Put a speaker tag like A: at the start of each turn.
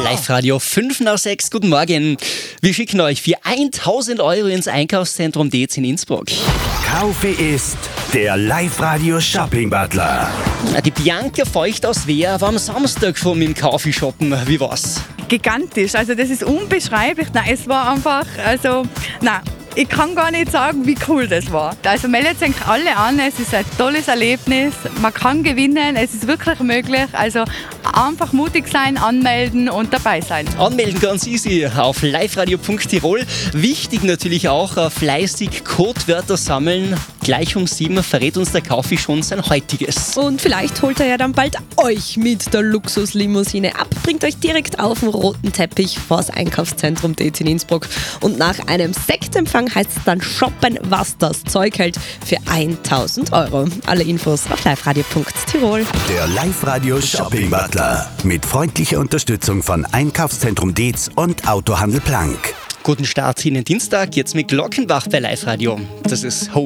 A: Live-Radio 5 nach 6. Guten Morgen. Wir schicken euch für 1.000 Euro ins Einkaufszentrum Deetz in Innsbruck.
B: Kaufe ist der Live-Radio Shopping Butler.
A: Die Bianca Feucht aus Wehr war am Samstag schon mit dem Kaufee shoppen. Wie war's?
C: Gigantisch, also das ist unbeschreiblich. Nein, es war einfach, ich kann gar nicht sagen, wie cool das war. Also meldet euch alle an, es ist ein tolles Erlebnis, man kann gewinnen, es ist wirklich möglich. Also einfach mutig sein, anmelden und dabei sein.
A: Anmelden ganz easy auf liveradio.tirol. Wichtig natürlich auch, fleißig Codewörter sammeln. Gleich um 7 verrät uns der Kaufee schon sein heutiges.
D: Und vielleicht holt er ja dann bald euch mit der Luxuslimousine ab, bringt euch direkt auf den roten Teppich vors Einkaufszentrum Deetz in Innsbruck. Und nach einem Sektempfang heißt es dann shoppen, was das Zeug hält, für 1.000 Euro. Alle Infos auf liveradio.tirol.
B: Der Live-Radio Shopping Butler. Mit freundlicher Unterstützung von Einkaufszentrum Deetz und Autohandel Plank.
A: Guten Start in den Dienstag, jetzt mit Glockenbach bei Live Radio. Das ist Home.